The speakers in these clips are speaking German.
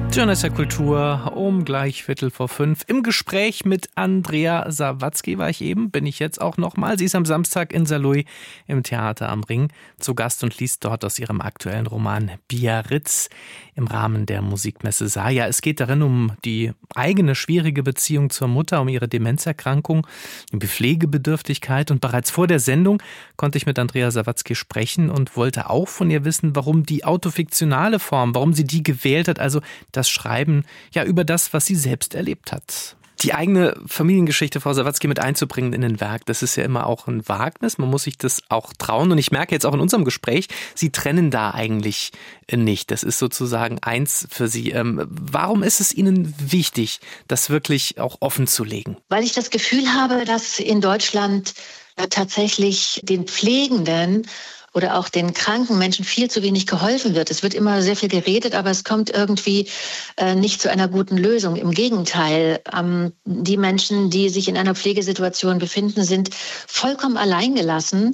Journalist Kultur um gleich 4:45. Im Gespräch mit Andrea Sawatzki war ich eben, bin ich jetzt auch nochmal. Sie ist am Samstag in Saarlouis im Theater am Ring zu Gast und liest dort aus ihrem aktuellen Roman Biarritz im Rahmen der Musikmesse Saar. Ja, es geht darin um die eigene schwierige Beziehung zur Mutter, um ihre Demenzerkrankung, die Pflegebedürftigkeit. Und bereits vor der Sendung konnte ich mit Andrea Sawatzki sprechen und wollte auch von ihr wissen, warum die autofiktionale Form, warum sie die gewählt hat, also das Schreiben ja über das, was sie selbst erlebt hat. Die eigene Familiengeschichte, Frau Sawatzki, mit einzubringen in ein Werk, das ist ja immer auch ein Wagnis. Man muss sich das auch trauen. Und ich merke jetzt auch in unserem Gespräch, Sie trennen da eigentlich nicht. Das ist sozusagen eins für Sie. Warum ist es Ihnen wichtig, das wirklich auch offen zu legen? Weil ich das Gefühl habe, dass in Deutschland tatsächlich den Pflegenden oder auch den kranken Menschen viel zu wenig geholfen wird. Es wird immer sehr viel geredet, aber es kommt irgendwie nicht zu einer guten Lösung. Im Gegenteil, die Menschen, die sich in einer Pflegesituation befinden, sind vollkommen alleingelassen.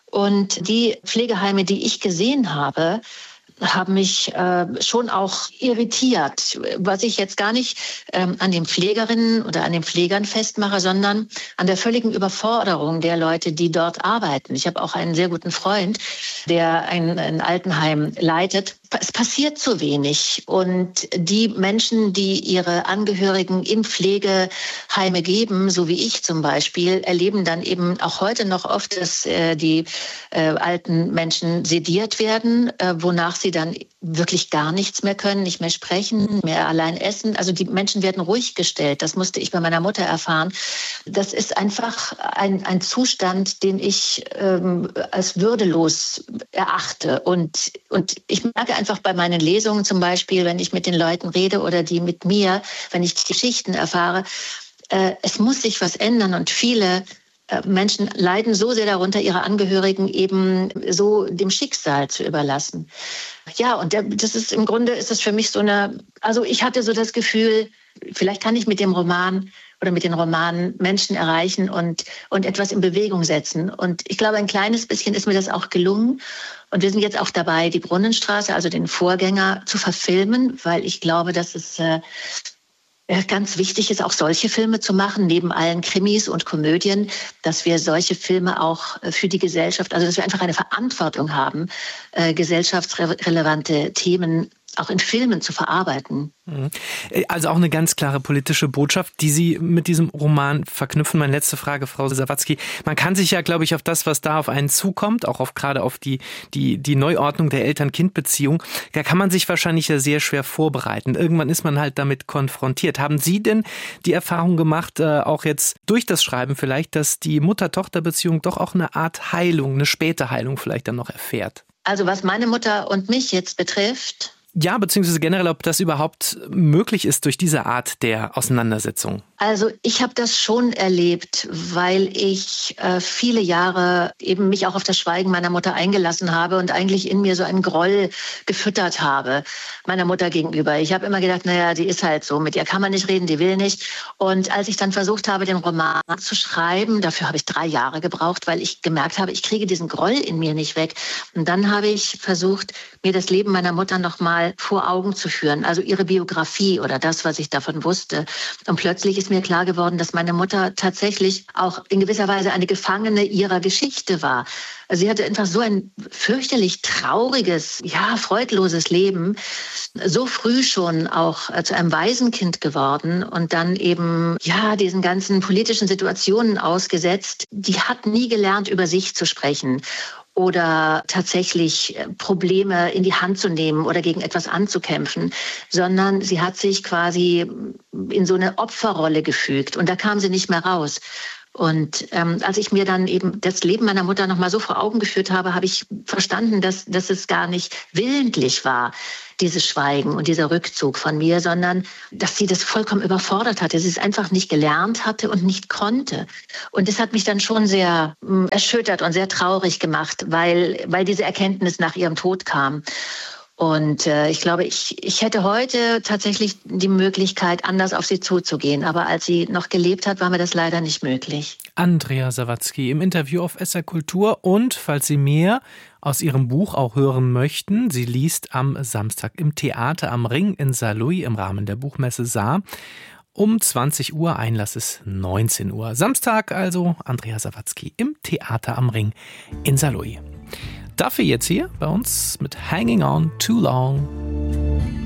Und die Pflegeheime, die ich gesehen habe, haben mich schon auch irritiert, was ich jetzt gar nicht an den Pflegerinnen oder an den Pflegern festmache, sondern an der völligen Überforderung der Leute, die dort arbeiten. Ich habe auch einen sehr guten Freund, der ein Altenheim leitet. Es passiert zu wenig und die Menschen, die ihre Angehörigen in Pflegeheime geben, so wie ich zum Beispiel, erleben dann eben auch heute noch oft, dass die alten Menschen sediert werden, wonach sie dann wirklich gar nichts mehr können, nicht mehr sprechen, mehr allein essen. Also die Menschen werden ruhig gestellt. Das musste ich bei meiner Mutter erfahren. Das ist einfach ein Zustand, den ich als würdelos erachte. Und ich merke einfach bei meinen Lesungen zum Beispiel, wenn ich mit den Leuten rede oder die mit mir, wenn ich Geschichten erfahre, es muss sich was ändern und viele Menschen leiden so sehr darunter, ihre Angehörigen eben so dem Schicksal zu überlassen. Ja, und das ist im Grunde ist das für mich so also ich hatte so das Gefühl, vielleicht kann ich mit dem Roman oder mit den Romanen Menschen erreichen und etwas in Bewegung setzen. Und ich glaube, ein kleines bisschen ist mir das auch gelungen. Und wir sind jetzt auch dabei, die Brunnenstraße, also den Vorgänger, zu verfilmen, weil ich glaube, dass es ganz wichtig ist, auch solche Filme zu machen, neben allen Krimis und Komödien, dass wir solche Filme auch für die Gesellschaft, also dass wir einfach eine Verantwortung haben, gesellschaftsrelevante Themen auch in Filmen zu verarbeiten. Also auch eine ganz klare politische Botschaft, die Sie mit diesem Roman verknüpfen. Meine letzte Frage, Frau Sawatzki. Man kann sich ja, glaube ich, auf das, was da auf einen zukommt, auch gerade auf die Neuordnung der Eltern-Kind-Beziehung, da kann man sich wahrscheinlich ja sehr schwer vorbereiten. Irgendwann ist man halt damit konfrontiert. Haben Sie denn die Erfahrung gemacht, auch jetzt durch das Schreiben vielleicht, dass die Mutter-Tochter-Beziehung doch auch eine Art Heilung, eine späte Heilung vielleicht dann noch erfährt? Also was meine Mutter und mich jetzt betrifft, ja, beziehungsweise generell, ob das überhaupt möglich ist durch diese Art der Auseinandersetzung. Also ich habe das schon erlebt, weil ich viele Jahre eben mich auch auf das Schweigen meiner Mutter eingelassen habe und eigentlich in mir so einen Groll gefüttert habe, meiner Mutter gegenüber. Ich habe immer gedacht, naja, die ist halt so, mit ihr kann man nicht reden, die will nicht. Und als ich dann versucht habe, den Roman zu schreiben, dafür habe ich 3 Jahre gebraucht, weil ich gemerkt habe, ich kriege diesen Groll in mir nicht weg. Und dann habe ich versucht, mir das Leben meiner Mutter nochmal vor Augen zu führen, also ihre Biografie oder das, was ich davon wusste. Und plötzlich ist mir klar geworden, dass meine Mutter tatsächlich auch in gewisser Weise eine Gefangene ihrer Geschichte war. Also sie hatte einfach so ein fürchterlich trauriges, ja, freudloses Leben, so früh schon auch zu einem Waisenkind geworden und dann eben, ja, diesen ganzen politischen Situationen ausgesetzt. Die hat nie gelernt, über sich zu sprechen oder tatsächlich Probleme in die Hand zu nehmen oder gegen etwas anzukämpfen, sondern sie hat sich quasi in so eine Opferrolle gefügt und da kam sie nicht mehr raus. Und als ich mir dann eben das Leben meiner Mutter noch mal so vor Augen geführt habe, habe ich verstanden, dass es gar nicht willentlich war, dieses Schweigen und dieser Rückzug von mir, sondern dass sie das vollkommen überfordert hatte. Sie es einfach nicht gelernt hatte und nicht konnte. Und das hat mich dann schon sehr erschüttert und sehr traurig gemacht, weil diese Erkenntnis nach ihrem Tod kam. Und ich glaube, ich hätte heute tatsächlich die Möglichkeit, anders auf sie zuzugehen. Aber als sie noch gelebt hat, war mir das leider nicht möglich. Andrea Sawatzki im Interview auf SR Kultur. Und falls Sie mehr aus ihrem Buch auch hören möchten, sie liest am Samstag im Theater am Ring in Saarlouis im Rahmen der Buchmesse Saar. Um 20 Uhr, Einlass ist 19 Uhr. Samstag also Andrea Sawatzki im Theater am Ring in Saarlouis. Dafür jetzt hier bei uns mit Hanging On Too Long.